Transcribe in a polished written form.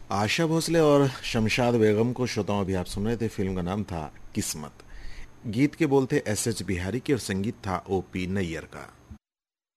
आशा भोसले और शमशाद बेगम को श्रोताओं अभी आप सुन रहे थे। फिल्म का नाम था किस्मत। गीत के बोल थे एस एच बिहारी के और संगीत था ओपी नैयर का।